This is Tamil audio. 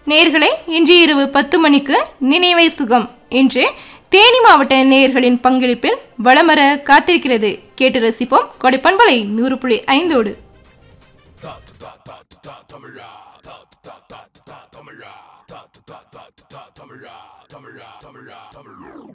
நேயர்களே, இன்று இரவு 10 மணிக்கு நினைவை சுகம் என்று தேனி மாவட்ட நேயர்களின் பங்களிப்பில் வளமர காத்திருக்கிறது. கேட்டு ரசிப்போம். கொடைப்பண்பலை 100.5ஓடு.